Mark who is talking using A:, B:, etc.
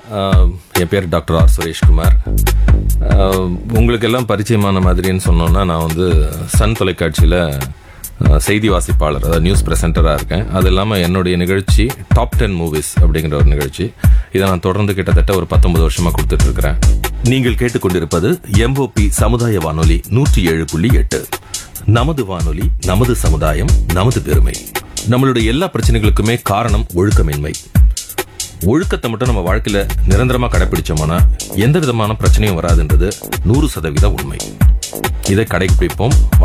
A: என் பேர் doctor R Sureshkumar. உங்களுக்கு எல்லாம் பரிச்சயமான மாதிரின்னு சொன்னோன்னா, நான் வந்து சன் தொலைக்காட்சியில் செய்தி வாசிப்பாளர், அதாவது நியூஸ் பிரசன்டராக இருக்கேன். அது இல்லாமல் என்னுடைய நிகழ்ச்சி டாப் 10 மூவிஸ் அப்படிங்கிற ஒரு நிகழ்ச்சி. இதை நான் தொடர்ந்து கிட்டத்தட்ட ஒரு 19 வருஷமாக கொடுத்துட்டு இருக்கிறேன். நீங்கள் கேட்டுக்கொண்டிருப்பது எம்ஓபி சமுதாய வானொலி 107.8. நமது வானொலி, நமது சமுதாயம், நமது பெருமை. நம்மளுடைய எல்லா பிரச்சனைகளுக்குமே காரணம் ஒழுக்கமின்மை. ஒழுக்கத்தை மட்டும் நம்ம வாழ்க்கையில நிரந்தரமா கடைபிடிச்சோம்னா எந்த விதமான பிரச்சனையும் வராதுன்றது 100% உண்மை. இதை கடைபிடிப்போம்.